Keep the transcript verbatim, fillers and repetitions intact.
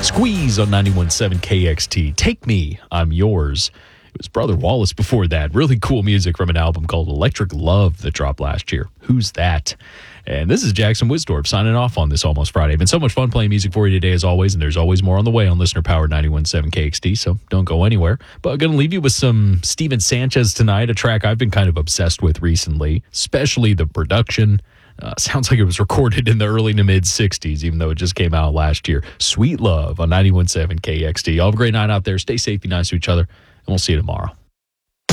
Squeeze on ninety-one point seven K X T. Take Me, I'm Yours. It was Brother Wallace before that. Really cool music from an album called Electric Love that dropped last year. Who's that? And this is Jackson Wisdorf signing off on this Almost Friday. Been so much fun playing music for you today as always, and there's always more on the way on Listener Powered ninety-one point seven K X T, so don't go anywhere. But I'm going to leave you with some Steven Sanchez tonight, a track I've been kind of obsessed with recently, especially the production. Uh, sounds like it was recorded in the early to mid-sixties, even though it just came out last year. Sweet Love on ninety-one point seven K X T. Y'all have a great night out there. Stay safe, be nice to each other, and we'll see you tomorrow.